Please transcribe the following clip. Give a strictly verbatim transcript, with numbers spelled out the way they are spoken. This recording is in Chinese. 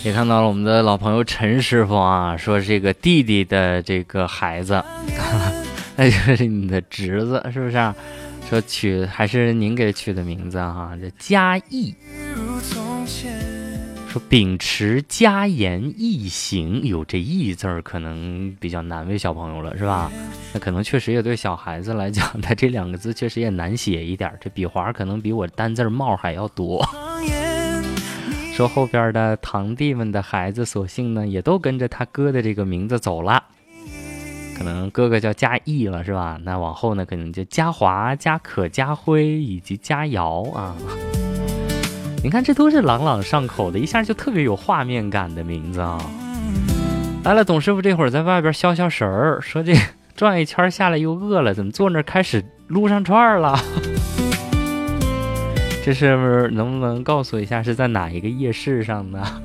也看到了我们的老朋友陈师傅啊，说这个弟弟的这个孩子，那就是你的侄子，是不是啊？说取还是您给取的名字哈、啊，这嘉义。说秉持家言义行，有这义字儿可能比较难为小朋友了，是吧？那可能确实也对小孩子来讲，他这两个字确实也难写一点，这笔划可能比我单字帽还要多。说后边的堂弟们的孩子，索性呢也都跟着他哥的这个名字走了，可能哥哥叫嘉义了，是吧？那往后呢，可能就嘉华、嘉可、嘉辉以及嘉瑶啊。你看，这都是朗朗上口的，一下就特别有画面感的名字啊！来了，董师傅这会儿在外边消消食儿，说这转一圈下来又饿了，怎么坐那儿开始撸上串了？这是能不能告诉我一下是在哪一个夜市上呢？